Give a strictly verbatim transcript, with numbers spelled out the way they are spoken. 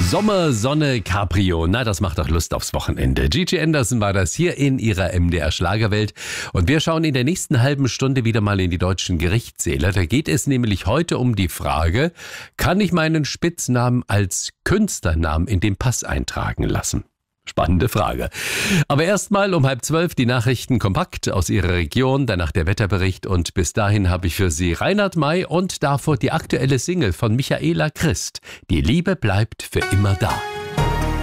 Sommer, Sonne, Cabrio, na, das macht doch Lust aufs Wochenende. Gigi Anderson war das hier in ihrer M D R Schlagerwelt. Und wir schauen in der nächsten halben Stunde wieder mal in die deutschen Gerichtssäle. Da geht es nämlich heute um die Frage, kann ich meinen Spitznamen als Künstlernamen in den Pass eintragen lassen? Spannende Frage. Aber erstmal um halb zwölf die Nachrichten kompakt aus Ihrer Region, danach der Wetterbericht und bis dahin habe ich für Sie Reinhard May und davor die aktuelle Single von Michaela Christ. Die Liebe bleibt für immer da.